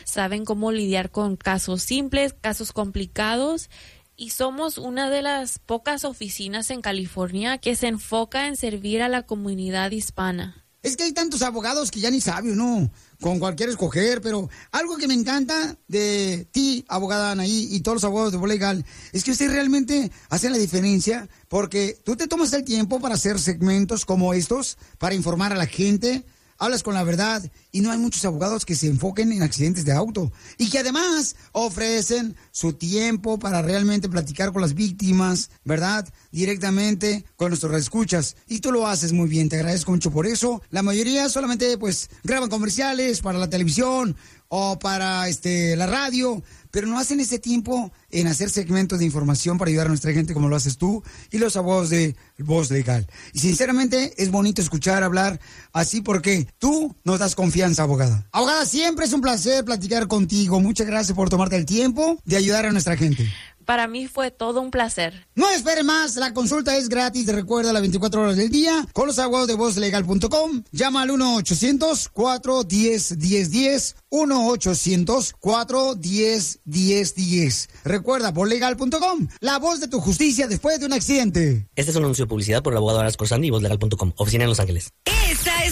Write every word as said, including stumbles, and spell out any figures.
saben cómo lidiar con casos simples, casos complicados. Y somos una de las pocas oficinas en California que se enfoca en servir a la comunidad hispana. Es que hay tantos abogados que ya ni sabe uno con cualquier escoger, pero algo que me encanta de ti, abogada Anaí, y todos los abogados de Voz Legal, es que usted realmente hace la diferencia, porque tú te tomas el tiempo para hacer segmentos como estos, para informar a la gente, hablas con la verdad, y no hay muchos abogados que se enfoquen en accidentes de auto, y que además ofrecen su tiempo para realmente platicar con las víctimas, ¿verdad? Directamente con nuestros escuchas. Y tú lo haces muy bien, te agradezco mucho por eso. La mayoría solamente, pues, graban comerciales para la televisión o para este la radio, pero no hacen ese tiempo en hacer segmentos de información para ayudar a nuestra gente como lo haces tú y los abogados de Voz Legal. Y sinceramente es bonito escuchar hablar así porque tú nos das confianza, abogada. Abogada, siempre es un placer platicar contigo. Muchas gracias por tomarte el tiempo de ayudar a nuestra gente. Para mí fue todo un placer. No espere más, la consulta es gratis, recuerda, las veinticuatro horas del día, con los abogados de voz legal punto com. Llama al uno ochocientos, cuatro uno cero, uno cero uno cero, uno ochocientos, cuatro uno cero, uno cero uno cero. Recuerda, voz legal punto com, la voz de tu justicia después de un accidente. Este es un anuncio de publicidad por el abogado Aras Corsandi y voz legal punto com, oficina en Los Ángeles. Esta es